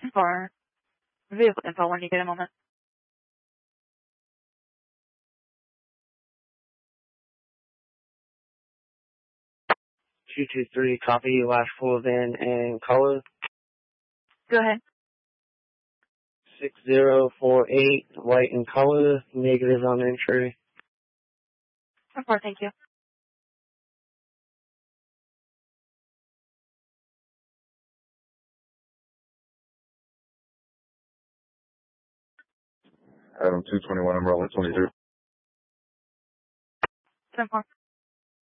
for vehicle info when you get a moment. 223, copy, last full VIN and color. Go ahead. 6048, white in color, negative on entry. 4, thank you. Adam 221, umbrella 23. 10-4.